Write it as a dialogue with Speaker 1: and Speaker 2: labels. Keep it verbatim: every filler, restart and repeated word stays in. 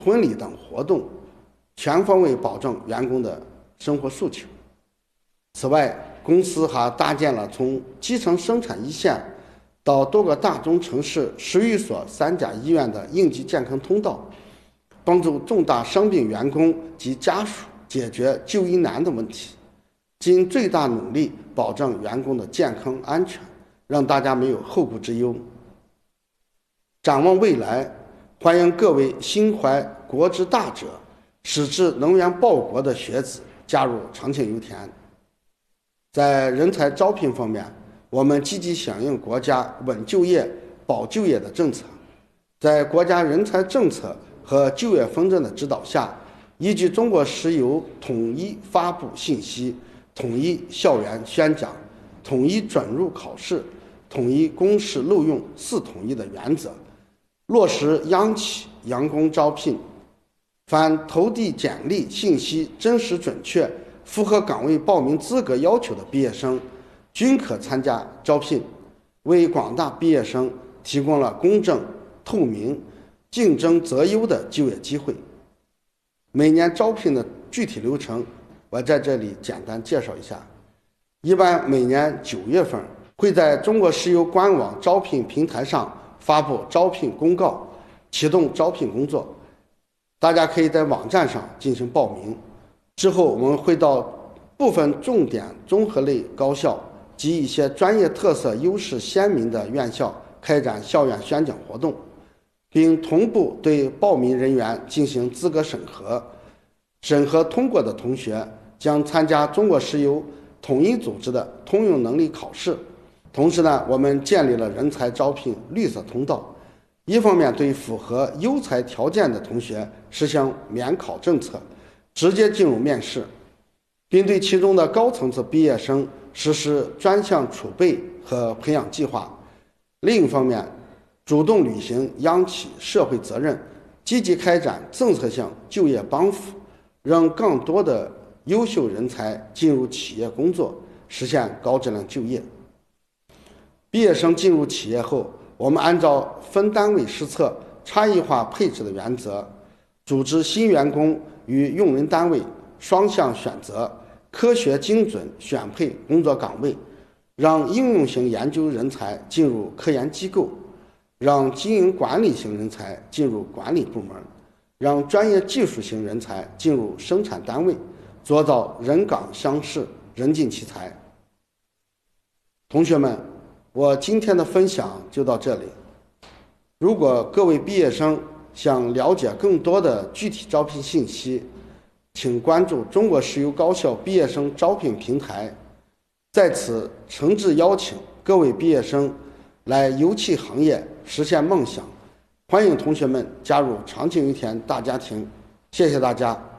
Speaker 1: 婚礼等活动，全方位保证员工的生活诉求。此外，公司还搭建了从基层生产一线到多个大中城市十余所三甲医院的应急健康通道，帮助重大伤病员工及家属解决就医难的问题，尽最大努力保障员工的健康安全，让大家没有后顾之忧。展望未来，欢迎各位心怀国之大者，矢志能源报国的学子加入长庆油田。在人才招聘方面，我们积极响应国家稳就业、保就业的政策，在国家人才政策和就业方针的指导下，依据中国石油统一发布信息、统一校园宣讲、统一准入考试、统一公示录用四统一的原则，落实央企员工招聘，凡投递简历信息真实准确、符合岗位报名资格要求的毕业生，均可参加招聘，为广大毕业生提供了公正、透明、竞争择优的就业机会。每年招聘的具体流程，我在这里简单介绍一下。一般每年九月份会在中国石油官网招聘平台上发布招聘公告，启动招聘工作。大家可以在网站上进行报名。之后我们会到部分重点综合类高校及一些专业特色优势鲜明的院校开展校园宣讲活动，并同步对报名人员进行资格审核。审核通过的同学将参加中国石油统一组织的通用能力考试。同时呢，我们建立了人才招聘绿色通道，一方面对符合优才条件的同学实行免考政策，直接进入面试，并对其中的高层次毕业生实施专项储备和培养计划。另一方面，主动履行央企社会责任，积极开展政策性就业帮扶，让更多的优秀人才进入企业工作，实现高质量就业。毕业生进入企业后，我们按照分单位施策、差异化配置的原则，组织新员工与用人单位双向选择，科学精准选配工作岗位，让应用型研究人才进入科研机构，让经营管理型人才进入管理部门，让专业技术型人才进入生产单位，做到人岗相适、人尽其才。同学们，我今天的分享就到这里。如果各位毕业生想了解更多的具体招聘信息，请关注中国石油高校毕业生招聘平台。在此诚挚邀请各位毕业生来油气行业实现梦想，欢迎同学们加入长庆油田大家庭。谢谢大家。